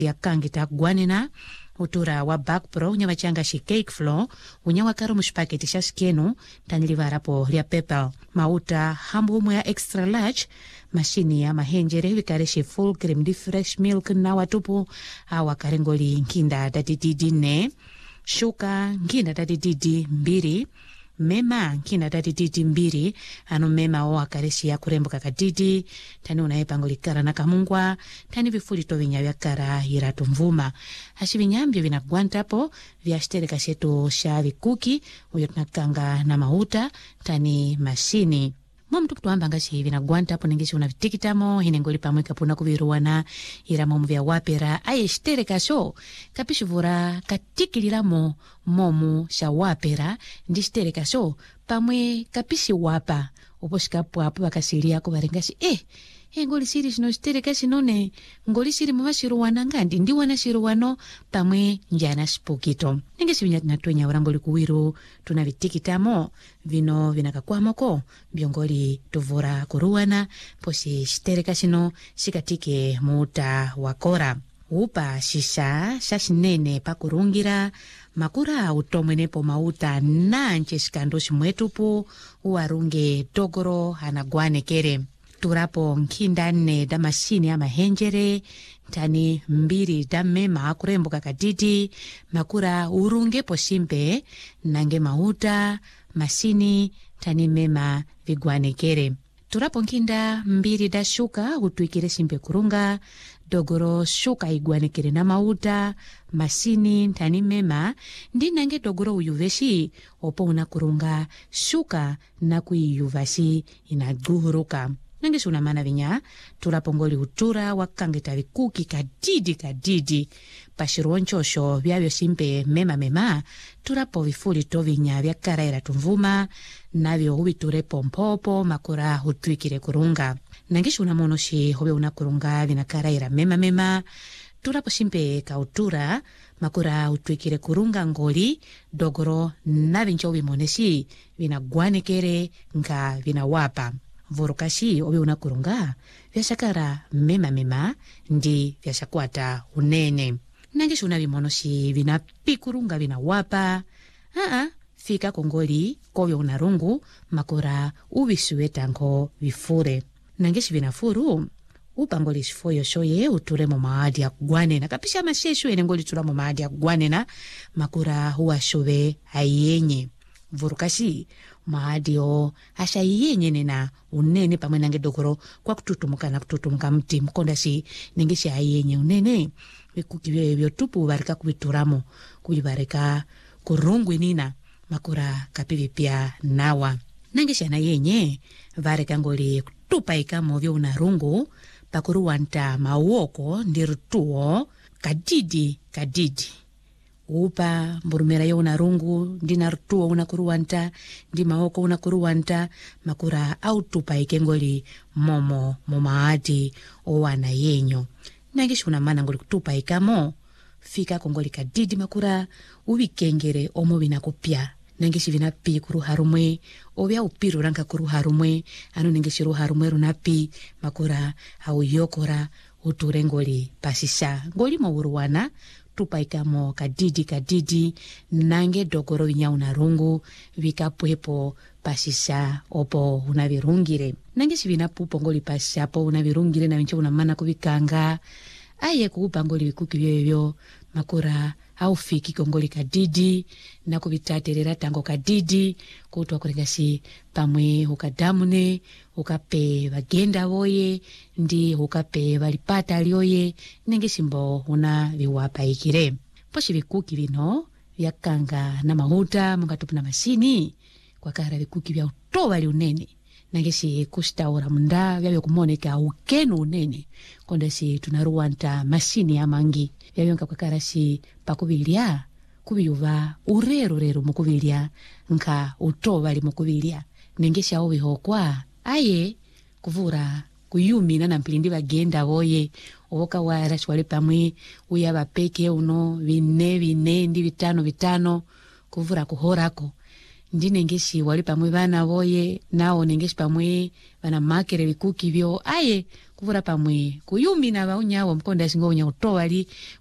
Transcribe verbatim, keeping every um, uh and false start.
yakangita gwanena utura wa Back Pro unya wachanga shi cake flour unya wakaro mushpaketi sha skenu tanilivarapo lia pepper mauta hambu umwe ya extra large mashini ya mahenjere vikareshi full cream di fresh milk na watupu awa karengoli nkinda datididi ne shuka nkinda datididi mbiri mema nkina datididi mbiri anu mema o akareshi ya kurembuka kadidi tani unaepangoli kara na kamungwa tani vifuli to vinya vya kara hiratu mvuma hashi vinyambio vinagwantapo vya shtereka shetu sha vikuki uyo tunakanga na mauta tani mashini mwa mtu kutuamba ngashi vinagwanta hapo nengeshi unavitikitamo hinengoli pamwe kapuna kuviruwana ira momu vya wapera aye shtereka sho kapishuvura katikililamo momu sha wapera ndi shtereka sho pamwe kapishi wapa uposhikapo hapo wakasilia kuvarengashi eh He ngoli siri shino shtereka shinone ngoli siri mwa shiruwana ngandi ndi wana shiruwano pamwe njana spukito nengeshi vinya tunatwenya uramboli kuwiru tunavitikitamo vino vinakakwamoko biongoli tuvura kuruwana posi shtereka shino shikatike muta wakora upa shisha shashinene pakurungira makura utomwenepo mauta nanje shikando shimwetupu uwarunge togoro anagwanekere turapo nkinda nne da mashini ya mahenjere tani mbiri da mema akurembuka kadidi makura urunge poshimpe nange mauta mashini tani mema vigwanekere turapo nkinda mbiri da shuka utuikire shimpe kurunga dogoro shuka igwanekere na mauta mashini tani mema ndi nange dogoro uyuveshi opo unakurunga shuka na kuiyuvashi inaguhuruka nangeshi unamana vinya tulapongoli utura wakangeta vikuki kadidi kadidi pashiruo nchosho vyavyo simpe mema mema tulapo vifuli to vinya vya karaira tumvuma navyo uviture pompopo makura utuikire kurunga nangeshi unamonoshi hobe unakurunga vina karaira mema mema tulapo simpe kautura makura utuikire kurunga ngoli dogoro na vincho vimoneshi vina gwanekere nga vina wapa vorukashi obe unakurunga vyashakara mema mema ndi vyashakwata unene nangeshi unavimonoshi vina pikurunga vina wapa aa fika kongoli kovyo unarungu makura uvisuwetango vifure nangeshi vina furu upangoli shifoyo shoye uture mo maadi ya kugwanena kapisha masheshu ene ngoli tura mo maadi ya kugwanena makura huwa shove ayenye vorukashi maadi o asha yenye nena unene pamwe nange dogoro kwa kututumuka na kututumuka mti mkonda si nengeshi ayenye unene vikuki vyo tupu varika kubituramo kubibarika kurungwe nina makura kapivi pia nawa nangeshi na yenye varika ngoli kutupa ikamo vyo unarungu pakuruwanta mawoko ndirutuo kadidi kadidi upa mburumera yo unarungu ndina rutuo unakuruwanta ndi maoko unakuruwanta makura autupa ikengoli momo momaati owana yenyo nangeshi unamana ngoli kutupa ikamo fika kongoli kadidi makura uvikengere omo vinakupya nangeshi vinapi kuruharumwe ovya upiru ranka kuruharumwe anu nangeshi ruharumwe runapi makura au yokora uture ngoli pasisha ngoli mawuruwana tupaikamo kadidi kadidi nange dogoro vinya unarungu vikapwepo pasisha opo unavirungire nangeshi vinapupo ngoli pasisha po unavirungire na vincho unamana kuvikanga aye kuupa ngoli vikuki vyo makura au fiki kongoli kadidi na kubitaterera tango kadidi kutwa kurengashi pamwe ukadamune ukape bagenda woye ndi ukape valipata alioye nengeshi mbo una viwapa ikire poshi vikuki vino vyakanga na mahuta mungatupu na mashini kwa kara vikuki vya utowa li unene nangeshi kustaura munda vyavyo kumoneka ukenu unene kondeshi tunaruwanta mashini ya mangi vyavyo nka kwa kara shi pakubilia kubiyuva ureru reru mukubilia nka utowa li mukubilia nengeshi aovi hokwa aye kuvura kuyumina na mpilindi bagenda woye ovoka warashi wale pamwe uyaba peke uno vine vine ndi vitano vitano kuvura kuhorako ndi nengeshi wali pamwe bana woye nao nengeshi pamwe bana makere vikuki vyo aye kuvura pamwe kuyumi na vaunyawo mkonda zingo unya utoa li